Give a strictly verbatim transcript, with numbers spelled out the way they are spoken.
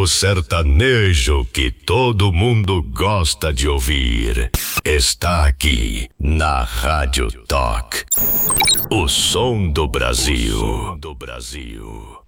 O sertanejo que todo mundo gosta de ouvir está aqui na Rádio Talk. O som do Brasil. O som do Brasil.